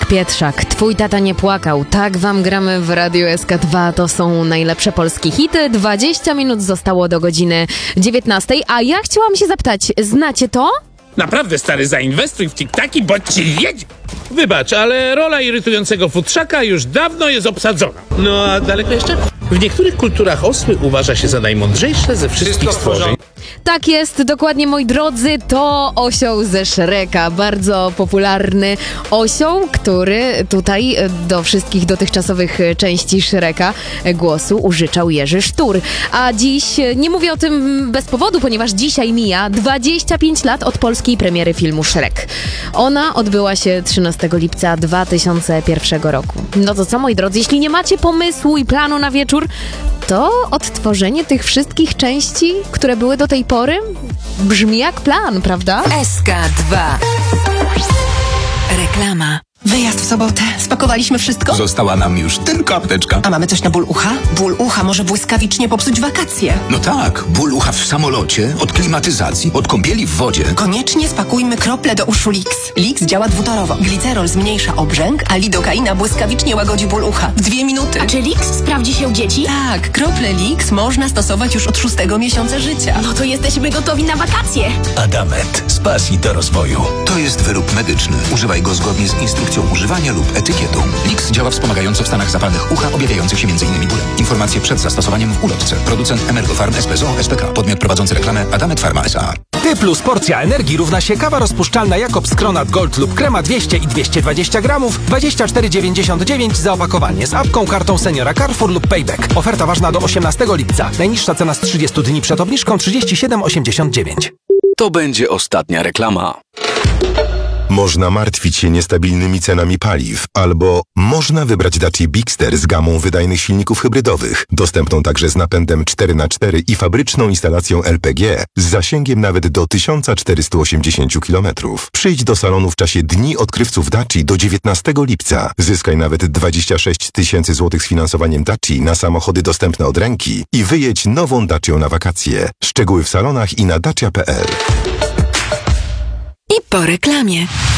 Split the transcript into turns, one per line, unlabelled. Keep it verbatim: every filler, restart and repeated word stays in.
Marek Pietrzak, Twój tata nie płakał. Tak wam gramy w Radiu S K dwa. To są najlepsze polskie hity. dwadzieścia minut zostało do godziny dziewiętnastej. A ja chciałam się zapytać, znacie to?
Naprawdę, stary, zainwestuj w tiktaki, bo ci wiedzie. Wybacz, ale rola irytującego futrzaka już dawno jest obsadzona. No a daleko jeszcze? W niektórych kulturach osły uważa się za najmądrzejsze ze wszystkich stworzeń.
Tak jest, dokładnie, moi drodzy, to osioł ze Shreka, bardzo popularny osioł, który tutaj do wszystkich dotychczasowych części Shreka głosu użyczał Jerzy Sztur. A dziś, nie mówię o tym bez powodu, ponieważ dzisiaj mija dwadzieścia pięć lat od polskiej premiery filmu Shrek. Ona odbyła się trzynastego lipca dwa tysiące pierwszego roku. No to co, moi drodzy, jeśli nie macie pomysłu i planu na wieczór, to odtworzenie tych wszystkich części, które były do tej pory, brzmi jak plan, prawda?
S K dwa. Reklama.
Wyjazd w sobotę. Spakowaliśmy wszystko?
Została nam już tylko apteczka.
A mamy coś na ból ucha? Ból ucha może błyskawicznie popsuć wakacje.
No tak, ból ucha w samolocie, od klimatyzacji, od kąpieli w wodzie.
Koniecznie spakujmy krople do uszu Lix. Lix działa dwutorowo. Glicerol zmniejsza obrzęk, a lidokaina błyskawicznie łagodzi ból ucha. W dwie minuty.
A czy Lix sprawdzi się u dzieci?
Tak, krople Lix można stosować już od szóstego miesiąca życia.
No to jesteśmy gotowi na wakacje.
Adamant. Z pasji do rozwoju. To jest wyrób medyczny. Używaj go zgodnie z instrukcją używania lub etykietą. Lix działa wspomagająco w stanach zapalnych ucha objawiających się m.in. bólem. Informacje przed zastosowaniem w ulotce. Producent Emergofarm S P Z O S P K. Podmiot prowadzący reklamę Adamet Pharma S A.
Ty plus porcja energii równa się kawa rozpuszczalna Jakobs Kronat Gold lub krema dwieście i dwieście dwadzieścia gramów, dwadzieścia cztery dziewięćdziesiąt dziewięć za opakowanie z apką, kartą seniora Carrefour lub Payback. Oferta ważna do osiemnastego lipca. Najniższa cena z trzydziestu dni przed obniżką trzydzieści siedem osiemdziesiąt dziewięć.
To będzie ostatnia reklama.
Można martwić się niestabilnymi cenami paliw, albo można wybrać Dacia Bigster z gamą wydajnych silników hybrydowych, dostępną także z napędem cztery na cztery i fabryczną instalacją L P G z zasięgiem nawet do tysiąc czterysta osiemdziesiąt kilometrów. Przyjdź do salonu w czasie Dni Odkrywców Dacia do dziewiętnastego lipca. Zyskaj nawet dwadzieścia sześć tysięcy złotych z finansowaniem Dacia na samochody dostępne od ręki i wyjedź nową Dacią na wakacje. Szczegóły w salonach i na dacia kropka p l.
I po reklamie.